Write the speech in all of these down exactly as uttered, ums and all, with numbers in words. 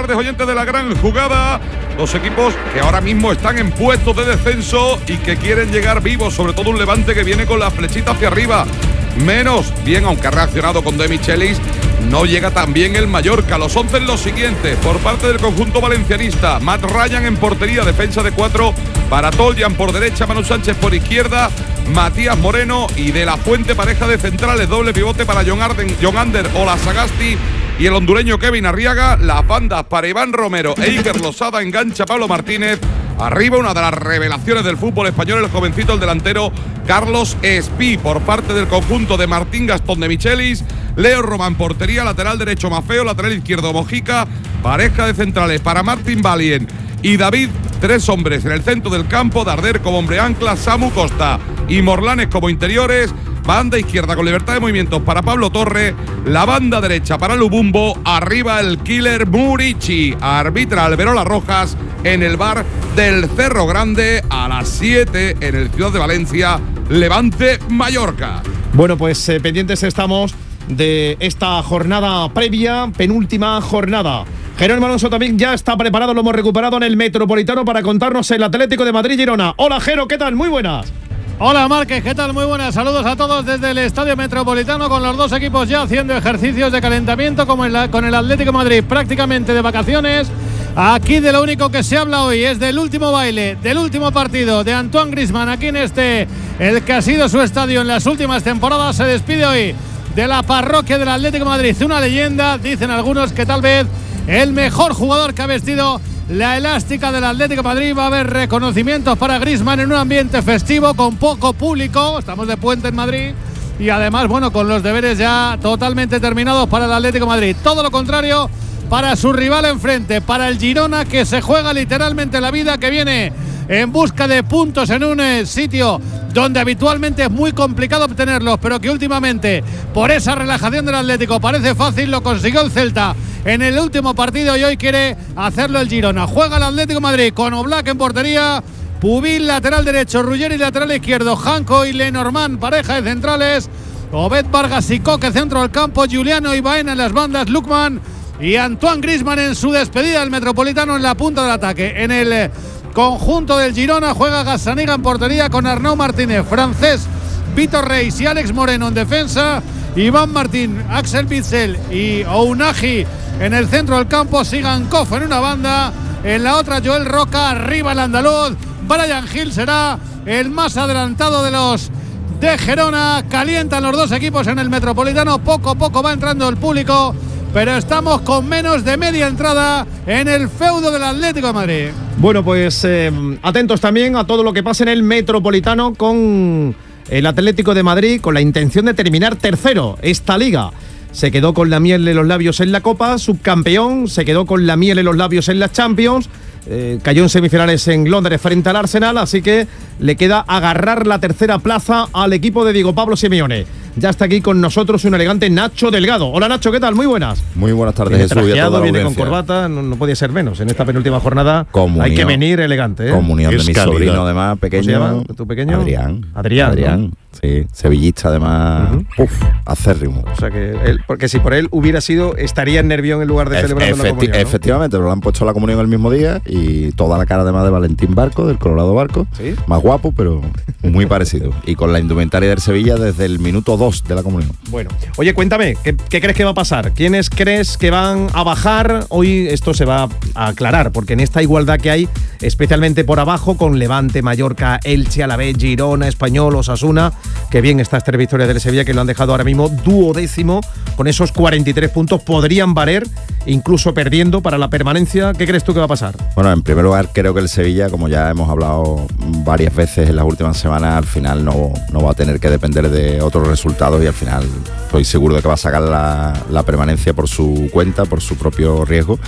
tardes, oyentes de la gran jugada. Dos equipos que ahora mismo están en puestos de descenso y que quieren llegar vivos, sobre todo un Levante que viene con la flechita hacia arriba. Menos bien, aunque ha reaccionado con De Michelis, no llega tan bien el Mallorca. Los once los siguientes, por parte del conjunto valencianista: Matt Ryan en portería, defensa de cuatro para Toljan por derecha, Manu Sánchez por izquierda, Matías Moreno y De La Fuente, pareja de centrales, doble pivote para John, Arden, John Ander o la Sagasti y el hondureño Kevin Arriaga. Las bandas para Iván Romero e Iker Losada, engancha Pablo Martínez. Arriba, una de las revelaciones del fútbol español, el jovencito, el delantero Carlos Espí, por parte del conjunto de Martín Gastón de Michelis. Leo Román, portería, lateral derecho Mafeo, lateral izquierdo Mojica, pareja de centrales para Martín Valien y David, tres hombres en el centro del campo, Darder como hombre ancla, Samu Costa y Morlanes como interiores. Banda izquierda con libertad de movimientos para Pablo Torre, la banda derecha para Lubumbo, arriba el killer Murici. Arbitra Alberola Rojas en el bar del Cerro Grande a las siete en el Ciudad de Valencia, Levante Mallorca. Bueno, pues eh, pendientes estamos de esta jornada previa, penúltima jornada. Jerónimo Alonso también ya está preparado, lo hemos recuperado en el Metropolitano para contarnos el Atlético de Madrid-Girona. Hola, Jero, ¿qué tal? Muy buenas. Hola Márquez, ¿qué tal? Muy buenas, saludos a todos desde el Estadio Metropolitano, con los dos equipos ya haciendo ejercicios de calentamiento, como en la, con el Atlético de Madrid prácticamente de vacaciones. Aquí de lo único que se habla hoy es del último baile, del último partido de Antoine Griezmann aquí en este, el que ha sido su estadio en las últimas temporadas. Se despide hoy de la parroquia del Atlético de Madrid, una leyenda, dicen algunos que tal vez el mejor jugador que ha vestido la elástica del Atlético de Madrid. Va a haber reconocimientos para Griezmann en un ambiente festivo con poco público. Estamos de puente en Madrid y además, bueno, con los deberes ya totalmente terminados para el Atlético de Madrid. Todo lo contrario para su rival enfrente, para el Girona, que se juega literalmente la vida, que viene en busca de puntos en un eh, sitio donde habitualmente es muy complicado obtenerlos, pero que últimamente, por esa relajación del Atlético, parece fácil. Lo consiguió el Celta en el último partido y hoy quiere hacerlo el Girona. Juega el Atlético de Madrid con Oblak en portería, Pubil lateral derecho, Ruggeri lateral izquierdo, Janko y Lenormand pareja de centrales, Obed Vargas y Coque centro del campo, Juliano y Baena en las bandas, Lukman y Antoine Griezmann en su despedida del Metropolitano en la punta del ataque. En el conjunto del Girona juega Gazzaniga en portería con Arnau Martínez, Francés, Vitor Reis y Alex Moreno en defensa, Iván Martín, Axel Witsel y Ounahi en el centro del campo, Sigankov en una banda, en la otra Joel Roca, arriba el andaluz, Brian Hill será el más adelantado de los de Gerona. Calientan los dos equipos en el Metropolitano, poco a poco va entrando el público, pero estamos con menos de media entrada en el feudo del Atlético de Madrid. Bueno, pues eh, atentos también a todo lo que pasa en el Metropolitano con el Atlético de Madrid, con la intención de terminar tercero esta liga. Se quedó con la miel en los labios en la Copa, subcampeón, se quedó con la miel en los labios en las Champions, eh, cayó en semifinales en Londres frente al Arsenal, así que le queda agarrar la tercera plaza al equipo de Diego Pablo Simeone. Ya está aquí con nosotros un elegante Nacho Delgado. Hola Nacho, ¿qué tal? Muy buenas. Muy buenas tardes, viene Jesús. Trajeado, y a toda la viene audiencia. con corbata, no, no podía ser menos. En esta penúltima jornada Comunión. hay que venir elegante, ¿eh? Comunión de Es mi calidad. sobrino, además, pequeño. ¿Cómo se llama? ¿Tu pequeño? Adrián. Adrián, Adrián, ¿no? sí. Sevillista, además. Uh-huh. Uf, acérrimo. O sea que él, porque si por él hubiera sido, estaría en Nervión en lugar de Ef- celebrar la efecti- comunión, ¿no? Efectivamente, pero le han puesto la comunión el mismo día y toda la cara además de Valentín Barco, del Colorado Barco. ¿Sí? Más guapo, pero muy parecido. Y con la indumentaria del Sevilla desde el minuto dos de la comunión. Bueno, oye, cuéntame, ¿qué, ¿qué crees que va a pasar? ¿Quiénes crees que van a bajar? Hoy esto se va a aclarar, porque en esta igualdad que hay, especialmente por abajo, con Levante, Mallorca, Elche, Alavés, Girona, Español, Osasuna, que bien estas tres victorias del Sevilla que lo han dejado ahora mismo duodécimo, con esos cuarenta y tres puntos, podrían valer, incluso perdiendo para la permanencia. ¿Qué crees tú que va a pasar? Bueno, en primer lugar, creo que el Sevilla, como ya hemos hablado varias veces en las últimas semanas, al final no, no va a tener que depender de otros resultados y al final estoy seguro de que va a sacar la, la permanencia por su cuenta, por su propio riesgo.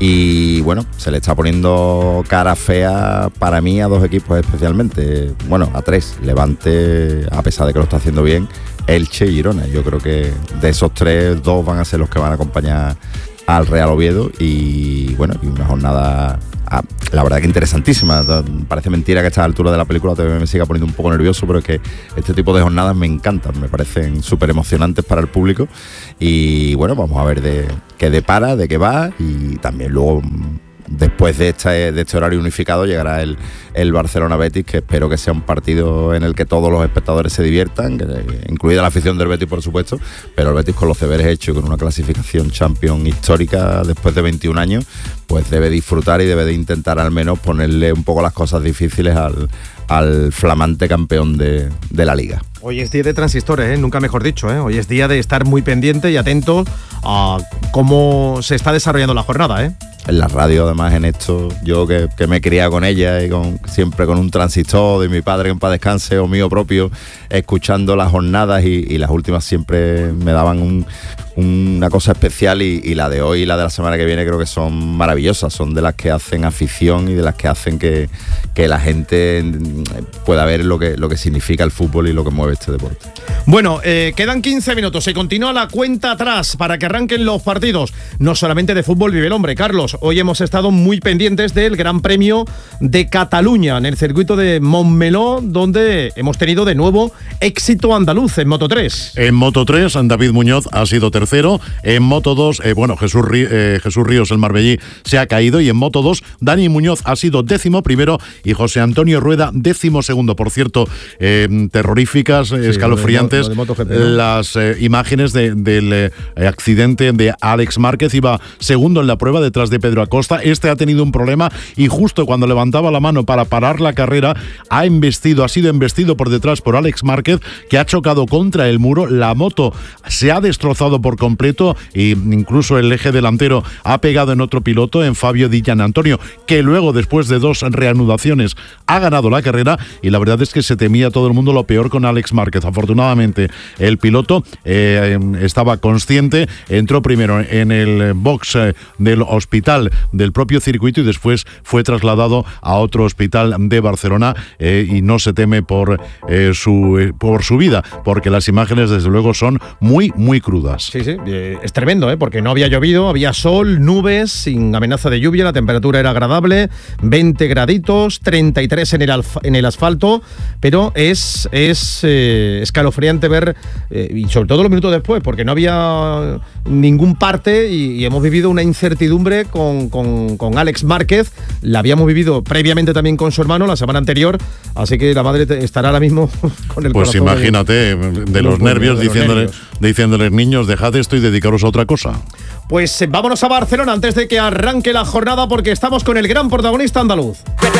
Y bueno, se le está poniendo cara fea para mí a dos equipos especialmente. Bueno, a tres. Levante, a pesar de que lo está haciendo bien, Elche y Girona. Yo creo que de esos tres, dos van a ser los que van a acompañar al Real Oviedo y bueno, y una jornada a, la verdad que interesantísima. Parece mentira que a esta altura de la película todavía me siga poniendo un poco nervioso, pero es que este tipo de jornadas me encantan, me parecen súper emocionantes para el público. Y bueno, vamos a ver de qué depara, de qué va, y también luego, después de este, de este horario unificado, llegará el, el Barcelona-Betis, que espero que sea un partido en el que todos los espectadores se diviertan, que, incluida la afición del Betis, por supuesto, pero el Betis, con los deberes hechos, con una clasificación Champions histórica después de veintiún años, pues debe disfrutar y debe de intentar al menos ponerle un poco las cosas difíciles al, al flamante campeón de, de la Liga. Hoy es día de transistores, ¿eh? Nunca mejor dicho, ¿eh? Hoy es día de estar muy pendiente y atento a cómo se está desarrollando la jornada, ¿eh? En la radio, además, en esto, yo que, que me he criado con ella y con, siempre con un transistor de mi padre, que en paz descanse, o mío propio, escuchando las jornadas, y, y las últimas siempre me daban un, una cosa especial, y, y la de hoy y la de la semana que viene creo que son maravillosas, son de las que hacen afición y de las que hacen que, que la gente pueda ver lo que, lo que significa el fútbol y lo que mueve este deporte. Bueno, eh, quedan quince minutos, se continúa la cuenta atrás para que arranquen los partidos. No solamente de fútbol vive el hombre, Carlos. Hoy hemos estado muy pendientes del Gran Premio de Cataluña en el circuito de Montmeló, donde hemos tenido de nuevo éxito andaluz en Moto tres. En Moto tres, David Muñoz ha sido tercero. En Moto dos, eh, bueno, Jesús, Rí, eh, Jesús Ríos, el marbellí, se ha caído. Y en Moto dos, Dani Muñoz ha sido décimo primero y José Antonio Rueda décimo segundo. Por cierto, eh, terroríficas, sí, escalofriantes, lo de, lo de MotoGP, ¿no? Las eh, imágenes de, del eh, accidente de Alex Márquez. Iba segundo en la prueba detrás de Pedro Acosta. Este ha tenido un problema y justo cuando levantaba la mano para parar la carrera, ha embestido, ha sido embestido por detrás por Alex Márquez, que ha chocado contra el muro. La moto se ha destrozado por completo e incluso el eje delantero ha pegado en otro piloto, en Fabio Di Gianantonio, que luego, después de dos reanudaciones, ha ganado la carrera. Y la verdad es que se temía todo el mundo lo peor con Alex Márquez. Afortunadamente el piloto eh, estaba consciente, entró primero en el box eh, del hospital del propio circuito y después fue trasladado a otro hospital de Barcelona, eh, y no se teme por, eh, su, eh, por su vida, porque las imágenes desde luego son muy, muy crudas. Sí, sí, eh, es tremendo, ¿eh? Porque no había llovido, había sol, nubes, sin amenaza de lluvia, la temperatura era agradable, veinte graditos, treinta y tres en el, alfa, en el asfalto, pero es, es eh, escalofriante ver, eh, y sobre todo los minutos después, porque no había ningún parte y, y hemos vivido una incertidumbre con, con, con Alex Márquez. La habíamos vivido previamente también con su hermano la semana anterior, así que la madre estará ahora mismo con el pues corazón. Pues imagínate, de, de los nervios, de los diciéndole, nervios. diciéndoles, niños, dejad esto y dedicaros a otra cosa. Pues eh, vámonos a Barcelona antes de que arranque la jornada, porque estamos con el gran protagonista andaluz.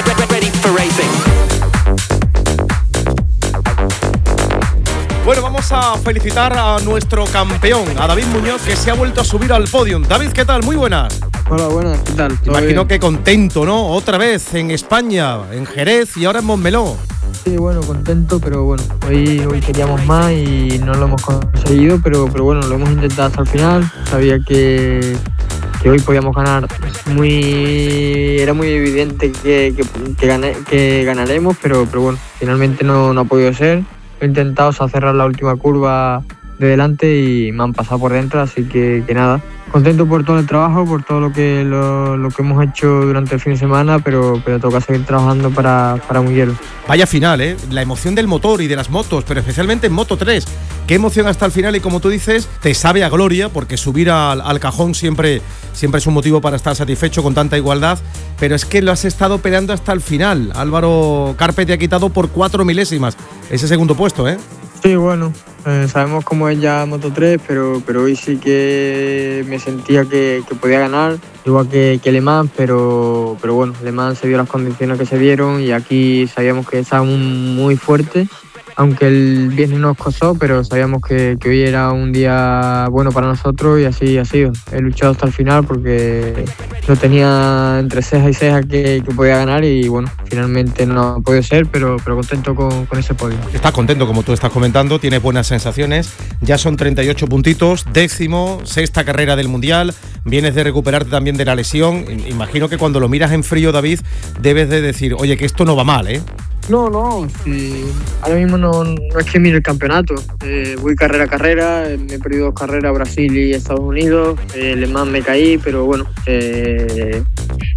Bueno, vamos a felicitar a nuestro campeón, a David Muñoz, que se ha vuelto a subir al podium. David, ¿qué tal? Muy buenas. Hola, buenas, ¿qué tal? Imagino bien? Que contento, ¿no? Otra vez en España, en Jerez y ahora en Montmeló. Sí, bueno, contento, pero bueno, hoy, hoy queríamos más y no lo hemos conseguido, pero, pero bueno, lo hemos intentado hasta el final. Sabía que, que hoy podíamos ganar, muy era muy evidente que, que, que, gané, que ganaremos, pero, pero bueno, finalmente no, no ha podido ser. He intentado, o sea, cerrar la última curva de delante y me han pasado por dentro, así que, que nada. Contento por todo el trabajo, por todo lo que lo, lo que hemos hecho durante el fin de semana, pero, pero toca seguir trabajando para, para Mugello. Vaya final, ¿eh? La emoción del motor y de las motos, pero especialmente en Moto tres. Qué emoción hasta el final y, como tú dices, te sabe a gloria, porque subir al, al cajón siempre, siempre es un motivo para estar satisfecho con tanta igualdad, pero es que lo has estado peleando hasta el final. Álvaro Carpe te ha quitado por cuatro milésimas ese segundo puesto, ¿eh? Sí, bueno, eh, sabemos cómo es ya Moto tres, pero, pero hoy sí que me sentía que, que podía ganar, igual que, que Le Mans, pero, pero bueno, Le Mans se dio las condiciones que se dieron y aquí sabíamos que estábamos muy fuertes, aunque el viernes nos costó, pero sabíamos que, que hoy era un día bueno para nosotros y así ha sido. He luchado hasta el final porque lo tenía entre ceja y ceja que, que podía ganar y bueno, finalmente no ha podido ser, pero, pero contento con, con ese podio. Estás contento, como tú estás comentando, tienes buenas sensaciones, ya son treinta y ocho puntitos, décimo, sexta carrera del Mundial, vienes de recuperarte también de la lesión. Imagino que cuando lo miras en frío, David, debes de decir, oye, que esto no va mal, ¿eh? No, no, sí. Ahora mismo no, no es que mire el campeonato, eh, voy carrera a carrera, me he perdido dos carreras, Brasil y Estados Unidos, eh, Le Mans me caí, pero bueno, eh,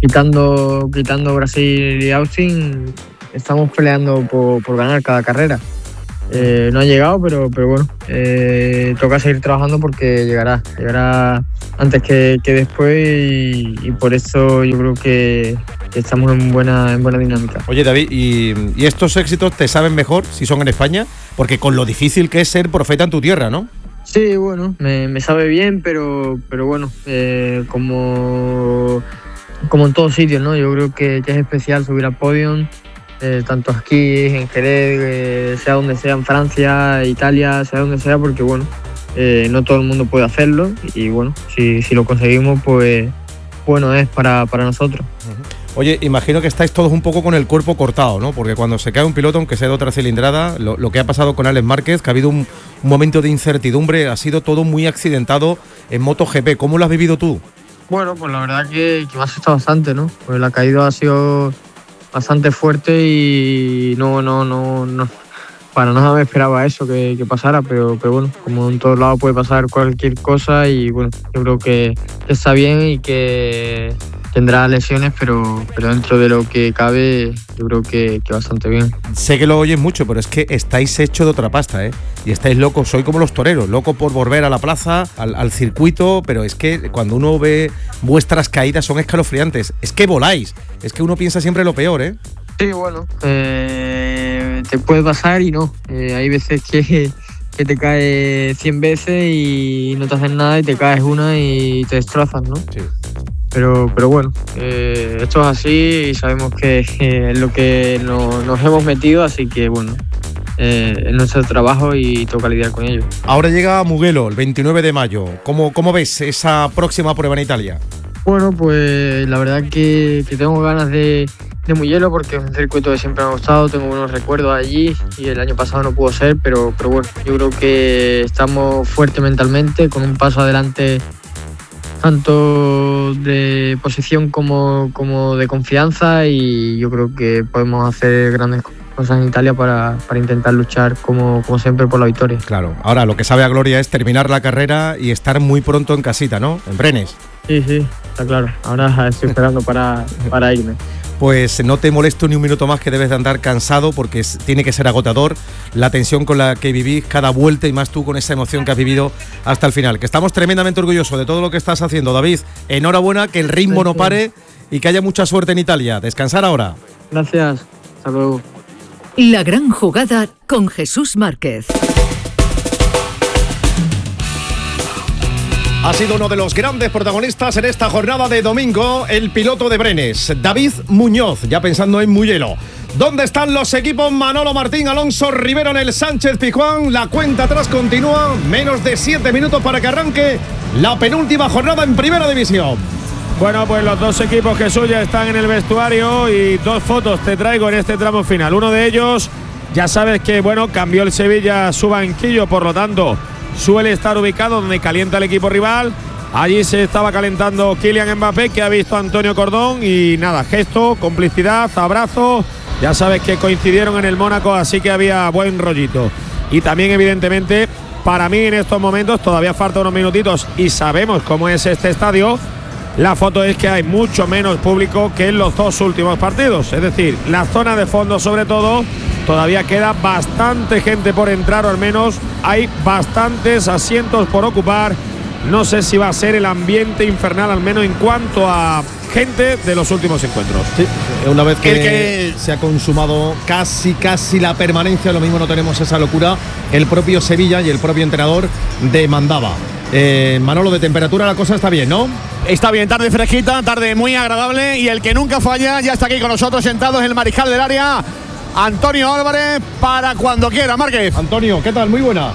quitando, quitando Brasil y Austin, estamos peleando por, por ganar cada carrera. Eh, no ha llegado, pero, pero bueno, eh, toca seguir trabajando porque llegará, llegará antes que, que después y, y por eso yo creo que, que estamos en buena, en buena dinámica. Oye, David, ¿y, ¿y estos éxitos te saben mejor si son en España? Porque con lo difícil que es ser profeta en tu tierra, ¿no? Sí, bueno, me, me sabe bien, pero, pero bueno, eh, como, como en todos sitios, ¿no? Yo creo que, que es especial subir al podium. Eh, tanto aquí, en Jerez, eh, sea donde sea, en Francia, Italia, sea donde sea, porque bueno, eh, no todo el mundo puede hacerlo y bueno, si, si lo conseguimos, pues bueno es para, para nosotros. Uh-huh. Oye, imagino que estáis todos un poco con el cuerpo cortado, ¿no? Porque cuando se cae un piloto, aunque sea de otra cilindrada, lo, lo que ha pasado con Alex Márquez, que ha habido un, un momento de incertidumbre, ha sido todo muy accidentado en MotoGP. ¿Cómo lo has vivido tú? Bueno, pues la verdad que, que me ha asustado bastante, ¿no? Pues la caída ha sido bastante fuerte y no, no, no, no, para nada me esperaba eso que, que pasara, pero, pero bueno, como en todos lados puede pasar cualquier cosa y bueno, yo creo que, que está bien y que tendrá lesiones, pero, pero dentro de lo que cabe, yo creo que, que bastante bien. Sé que lo oyes mucho, pero es que estáis hechos de otra pasta, ¿eh? Y estáis locos, soy como los toreros, locos por volver a la plaza, al, al circuito, pero es que cuando uno ve vuestras caídas son escalofriantes. Es que voláis, es que uno piensa siempre lo peor, ¿eh? Sí, bueno, eh, te puede pasar y no. Eh, hay veces que, que te caes cien veces y no te hacen nada y te caes una y te destrozas, ¿no? Sí. Pero, pero bueno, eh, esto es así y sabemos que eh, es lo que no, nos hemos metido, así que bueno, eh, es nuestro trabajo y toca lidiar con ello. Ahora llega Mugello, el veintinueve de mayo. ¿Cómo, cómo ves esa próxima prueba en Italia? Bueno, pues la verdad que, que tengo ganas de, de Mugello porque es un circuito que siempre me ha gustado, tengo unos recuerdos allí y el año pasado no pudo ser, pero, pero bueno, yo creo que estamos fuertes mentalmente, con un paso adelante tanto de posición como, como de confianza y yo creo que podemos hacer grandes cosas en Italia para, para intentar luchar como, como siempre por la victoria. Claro, ahora lo que sabe a gloria es terminar la carrera y estar muy pronto en casita, ¿no? En Brenes. Sí, sí, está claro. Ahora estoy esperando para, para irme. Pues no te molesto ni un minuto más, que debes de andar cansado porque es, tiene que ser agotador la tensión con la que vivís cada vuelta y más tú con esa emoción que has vivido hasta el final. Que estamos tremendamente orgullosos de todo lo que estás haciendo, David. Enhorabuena, que el ritmo no pare y que haya mucha suerte en Italia. Descansar ahora. Gracias, hasta luego. La gran jugada con Jesús Márquez. Ha sido uno de los grandes protagonistas en esta jornada de domingo, el piloto de Brenes, David Muñoz, ya pensando en Mugello. ¿Dónde están los equipos? Manolo Martín, Alonso Rivero en el Sánchez Pizjuán. La cuenta atrás continúa, menos de siete minutos para que arranque la penúltima jornada en Primera División. Bueno, pues los dos equipos, Jesús, ya están en el vestuario y dos fotos te traigo en este tramo final. Uno de ellos, ya sabes que, bueno, cambió el Sevilla su banquillo, por lo tanto suele estar ubicado donde calienta el equipo rival. Allí se estaba calentando Kylian Mbappé, que ha visto a Antonio Cordón y nada, gesto, complicidad, abrazo. Ya sabes que coincidieron en el Mónaco, así que había buen rollito. Y también, evidentemente, para mí en estos momentos todavía falta unos minutitos y sabemos cómo es este estadio. La foto es que hay mucho menos público que en los dos últimos partidos. Es decir, la zona de fondo sobre todo, todavía queda bastante gente por entrar, o al menos hay bastantes asientos por ocupar. No sé si va a ser el ambiente infernal, al menos en cuanto a gente de los últimos encuentros. Sí, una vez que, que se ha consumado casi, casi la permanencia, lo mismo no tenemos esa locura. El propio Sevilla y el propio entrenador demandaba. Eh, Manolo, de temperatura la cosa está bien, ¿no? Está bien, tarde fresquita, tarde muy agradable y el que nunca falla ya está aquí con nosotros sentado en el mariscal del área, Antonio Álvarez, para cuando quiera, Márquez. Antonio, ¿qué tal? Muy buena.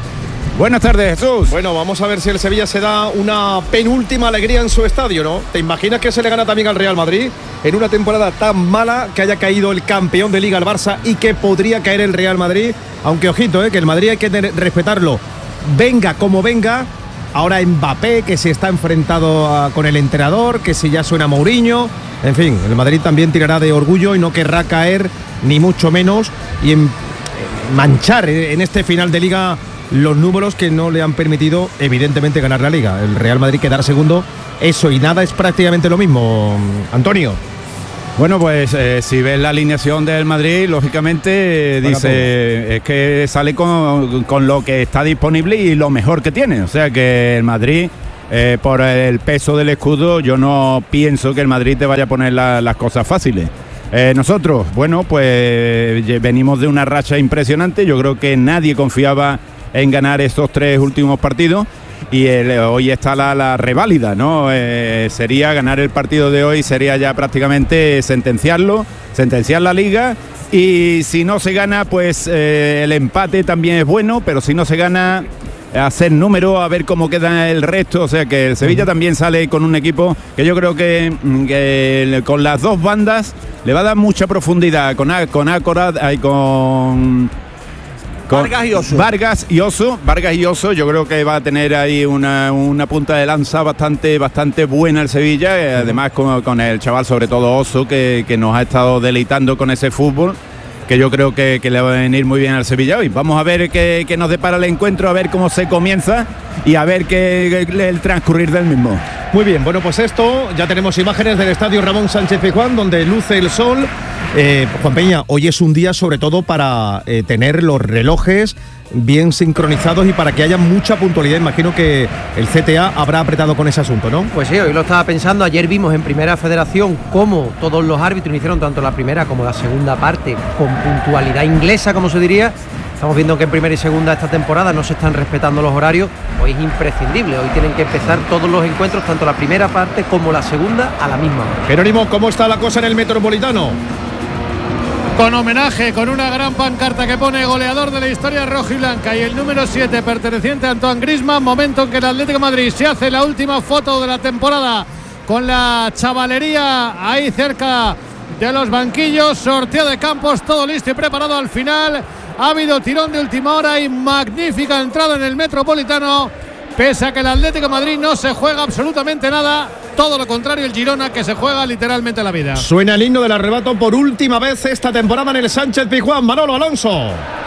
Buenas tardes, Jesús. Bueno, vamos a ver si el Sevilla se da una penúltima alegría en su estadio, ¿no? ¿Te imaginas que se le gana también al Real Madrid en una temporada tan mala, que haya caído el campeón de Liga al Barça y que podría caer el Real Madrid? Aunque ojito, ¿eh? Que el Madrid hay que respetarlo. Venga como venga. Ahora Mbappé, que se está enfrentado a, con el entrenador, que si ya suena Mourinho. En fin, el Madrid también tirará de orgullo y no querrá caer, ni mucho menos, y en, en manchar en este final de Liga los números que no le han permitido, evidentemente, ganar la Liga. El Real Madrid quedar segundo eso y nada es prácticamente lo mismo, Antonio. Bueno, pues eh, si ves la alineación del Madrid, lógicamente eh, dice es que sale con, con lo que está disponible y lo mejor que tiene. O sea que el Madrid, eh, por el peso del escudo, yo no pienso que el Madrid te vaya a poner la, las cosas fáciles. Eh, nosotros, bueno, pues venimos de una racha impresionante. Yo creo que nadie confiaba en ganar estos tres últimos partidos. Y el, hoy está la, la reválida, ¿no? Eh, sería ganar el partido de hoy, sería ya prácticamente sentenciarlo, sentenciar la Liga. Y si no se gana, pues eh, el empate también es bueno, pero si no se gana, hacer número, a ver cómo queda el resto. O sea que el Sevilla también sale con un equipo que yo creo que, que con las dos bandas le va a dar mucha profundidad, con con Ácora y con... Con Vargas y Oso. Vargas y Oso. Vargas y Oso, yo creo que va a tener ahí una, una punta de lanza bastante, bastante buena el Sevilla. Eh, además con, con el chaval, sobre todo Oso, que, que nos ha estado deleitando con ese fútbol, que yo creo que, que le va a venir muy bien al Sevilla hoy. Vamos a ver qué, qué nos depara el encuentro, a ver cómo se comienza y a ver qué, qué el transcurrir del mismo. Muy bien, bueno, pues esto, ya tenemos imágenes del estadio Ramón Sánchez Pizjuán, donde luce el sol. Eh, Juan Peña, hoy es un día sobre todo para eh, tener los relojes bien sincronizados y para que haya mucha puntualidad. Imagino que el C T A habrá apretado con ese asunto, ¿no? Pues sí, hoy lo estaba pensando. Ayer vimos en Primera Federación cómo todos los árbitros hicieron tanto la primera como la segunda parte con puntualidad inglesa, como se diría. Estamos viendo que en primera y segunda esta temporada no se están respetando los horarios. Hoy es imprescindible, hoy tienen que empezar todos los encuentros, tanto la primera parte como la segunda, a la misma hora. Jerónimo, ¿cómo está la cosa en el Metropolitano? Con homenaje, con una gran pancarta que pone goleador de la historia rojiblanca y el número siete perteneciente a Antoine Griezmann. Momento en que el Atlético de Madrid se hace la última foto de la temporada con la chavalería ahí cerca de los banquillos. Sorteo de campos, todo listo y preparado. Al final ha habido tirón de última hora y magnífica entrada en el Metropolitano. Pese a que el Atlético de Madrid no se juega absolutamente nada, todo lo contrario el Girona, que se juega literalmente la vida. Suena el himno del arrebato por última vez esta temporada en el Sánchez Pizjuán. Manolo Alonso.